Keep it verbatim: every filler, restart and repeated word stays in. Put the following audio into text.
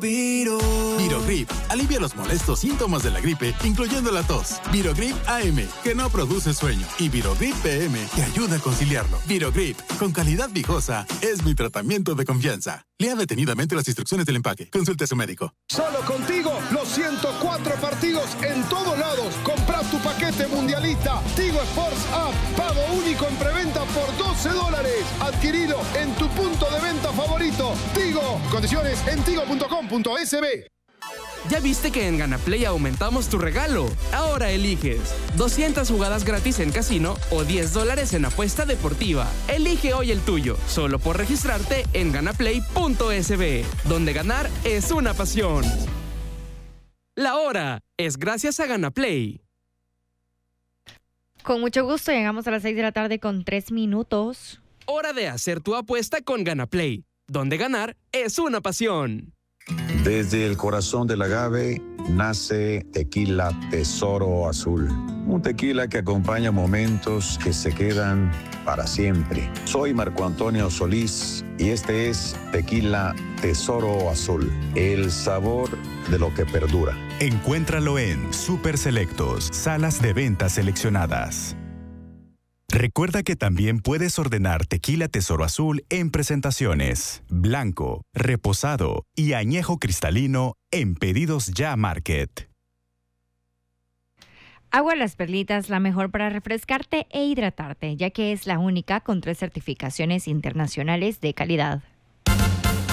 Viro. Virogrip alivia los molestos síntomas de la gripe, incluyendo la tos. Virogrip A M, que no produce sueño. Y Virogrip P M, que ayuda a conciliarlo. Virogrip, con calidad viejosa, es mi tratamiento de confianza. Lea detenidamente las instrucciones del empaque. Consulte a su médico. Solo contigo, los ciento cuatro partidos en todos lados. Compra tu paquete mundialista. Tigo Sports App. Pago único en preventa por doce dólares. Adquirido en tu punto de venta favorito. Tigo. Condiciones en tigo punto com punto es be. ¿Ya viste que en Ganaplay aumentamos tu regalo? Ahora eliges doscientas jugadas gratis en casino o diez dólares en apuesta deportiva. Elige hoy el tuyo, solo por registrarte en ganaplay punto es be, donde ganar es una pasión. La hora es gracias a Ganaplay. Con mucho gusto llegamos a las seis de la tarde con tres minutos. Hora de hacer tu apuesta con Ganaplay, donde ganar es una pasión. Desde el corazón del agave nace Tequila Tesoro Azul. Un tequila que acompaña momentos que se quedan para siempre. Soy Marco Antonio Solís y este es Tequila Tesoro Azul. El sabor de lo que perdura. Encuéntralo en Super Selectos, salas de ventas seleccionadas. Recuerda que también puedes ordenar Tequila Tesoro Azul en presentaciones, blanco, reposado y añejo cristalino en Pedidos Ya Market. Agua Las Perlitas, la mejor para refrescarte e hidratarte, ya que es la única con tres certificaciones internacionales de calidad.